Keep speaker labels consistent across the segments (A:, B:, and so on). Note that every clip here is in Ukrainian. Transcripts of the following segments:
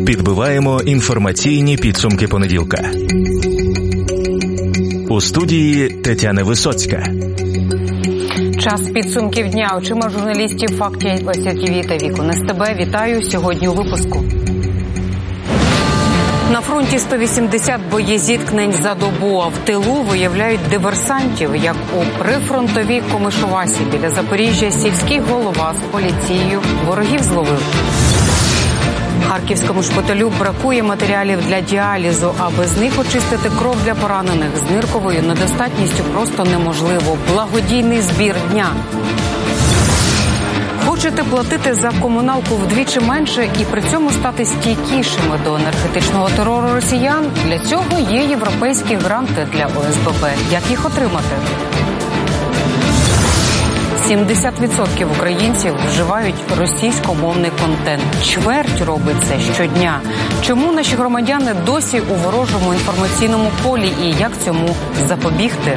A: Підбиваємо інформаційні підсумки понеділка. У студії Тетяна Висоцька.
B: Час підсумків дня. Очима журналістів «Фактів ТВ» та «Вікон СТБ». Вітаю сьогодні у випуску. На фронті 180 боєзіткнень за добу, а в тилу виявляють диверсантів, як у прифронтовій Комишувасі біля Запоріжжя сільський голова з поліцією ворогів зловив. Харківському шпиталю бракує матеріалів для діалізу, а без них очистити кров для поранених з нирковою недостатністю просто неможливо. Благодійний збір дня. Хочете платити за комуналку вдвічі менше і при цьому стати стійкішими до енергетичного терору росіян? Для цього є європейські гранти для ОСББ. Як їх отримати? 70% українців вживають російськомовний контент. Чверть робить це щодня. Чому наші громадяни досі у ворожому інформаційному полі і як цьому запобігти?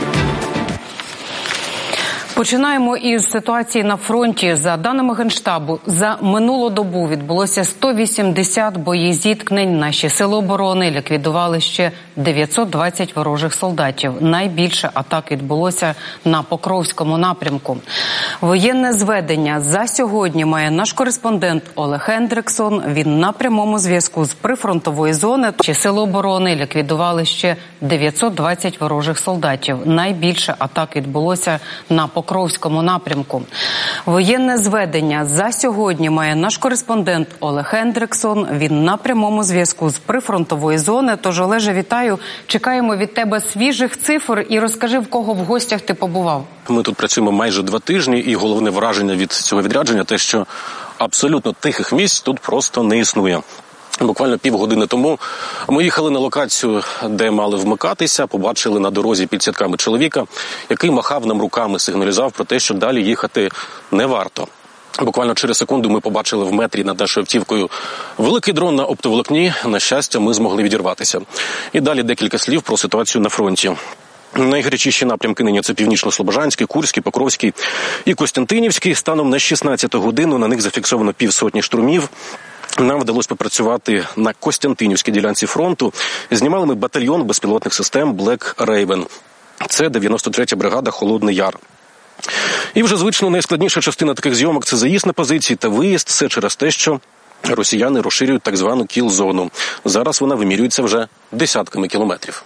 B: Починаємо із ситуації на фронті. За даними Генштабу, за минулу добу відбулося 180 боєзіткнень. Наші сили оборони ліквідували ще 920 ворожих солдатів. Найбільше атак відбулося на Покровському напрямку. Воєнне зведення за сьогодні має наш кореспондент Олег Хендриксон. Він на прямому зв'язку з прифронтової зони. Наші сили оборони ліквідували ще 920 ворожих солдатів. Найбільше атак відбулося на Покровському напрямку. Воєнне зведення за сьогодні має наш кореспондент Олег Хендриксон. Він на прямому зв'язку з прифронтової зони. Тож, Олеже, вітаю. Чекаємо від тебе свіжих цифр і розкажи, в кого в гостях ти побував.
C: Ми тут працюємо майже 2 тижні, і головне враження від цього відрядження те, що абсолютно тихих місць тут просто не існує. Буквально півгодини тому ми їхали на локацію, де мали вмикатися, побачили на дорозі під сітками чоловіка, який махав нам руками, сигналізував про те, що далі їхати не варто. Буквально через секунду ми побачили в метрі над нашою автівкою великий дрон на оптоволокні. На щастя, ми змогли відірватися. І далі декілька слів про ситуацію на фронті. Найгарячіші напрямки нині – це Північно-Слобожанський, Курський, Покровський і Костянтинівський. Станом на 16 годину на них зафіксовано 500 штурмів. Нам вдалося попрацювати на Костянтинівській ділянці фронту. Знімали ми батальйон безпілотних систем Black Raven. Це 93-я бригада «Холодний Яр». І вже звично найскладніша частина таких зйомок – це заїзд на позиції та виїзд. Все через те, що росіяни розширюють так звану кіл-зону. Зараз вона вимірюється вже десятками кілометрів.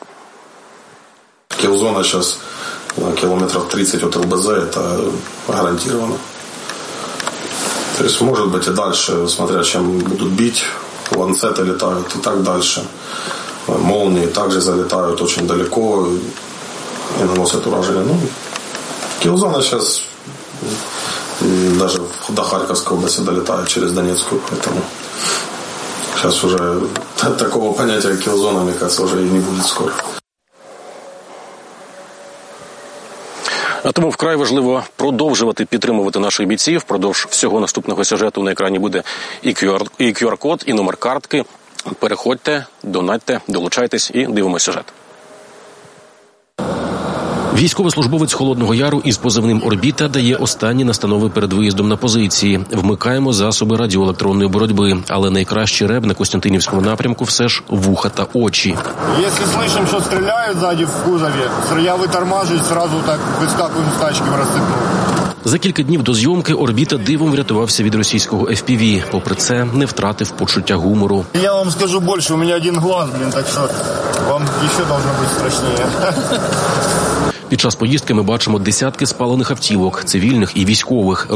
D: Кіл-зона зараз кілометрів 30 від ЛБЗ, це гарантовано. То есть, может быть, и дальше, смотря чем будут бить, ланцеты летают и так дальше. Молнии также залетают очень далеко и наносят уражение. Ну, килзона сейчас даже до Харьковской области долетает через Донецкую, поэтому сейчас уже такого понятия килзона, мне кажется, уже и не будет скоро.
C: А тому вкрай важливо продовжувати підтримувати наших бійців. Впродовж всього наступного сюжету на екрані буде і QR-код, і номер картки. Переходьте, донатьте, долучайтесь і дивимося сюжет. Військовослужбовець Холодного Яру із позивним «Орбіта» дає останні настанови перед виїздом на позиції. Вмикаємо засоби радіоелектронної боротьби, але найкращий реб на Костянтинівському напрямку все ж вуха та очі.
E: Якщо слышим, що стріляють ззаді в кузові, я витормажую, одразу так вискакуємо з тачки в розсипну.
C: За кілька днів до зйомки «Орбіта» дивом врятувався від російського FPV. Попри це, не втратив почуття гумору.
E: Я вам скажу більше, у мене один глаз, так що вам ще должно бути страшніше.
C: Під час поїздки ми бачимо десятки спалених автівок, цивільних і військових.